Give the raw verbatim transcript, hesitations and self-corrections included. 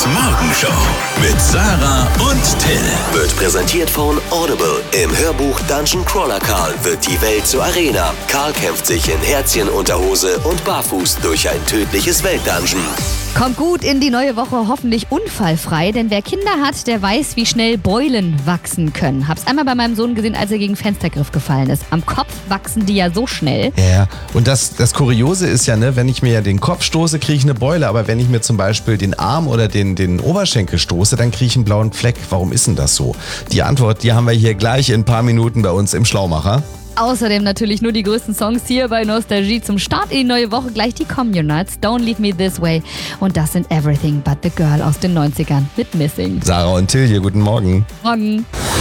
Tillads Morgenshow mit Sarah und Till. Wird präsentiert von Audible. Im Hörbuch Dungeon Crawler Karl wird die Welt zur Arena. Karl kämpft sich in Herzchenunterhose und barfuß durch ein tödliches Weltdungeon. Kommt gut in die neue Woche, hoffentlich unfallfrei, denn wer Kinder hat, der weiß, wie schnell Beulen wachsen können. Hab's einmal bei meinem Sohn gesehen, als er gegen Fenstergriff gefallen ist. Am Kopf wachsen die ja so schnell. Ja, und das, das Kuriose ist ja, ne, wenn ich mir ja den Kopf stoße, kriege ich eine Beule, aber wenn ich mir zum Beispiel den Arm oder den, den Oberschenkel stoße, dann kriege ich einen blauen Fleck. Warum ist denn das so? Die Antwort, die haben wir hier gleich in ein paar Minuten bei uns im Schlaumacher. Außerdem natürlich nur die größten Songs hier bei Nostalgie zum Start in die neue Woche. Gleich die Communards, Don't Leave Me This Way. Und das sind Everything But The Girl aus den neunzigern mit Missing. Sarah und Till hier, guten Morgen. Morgen.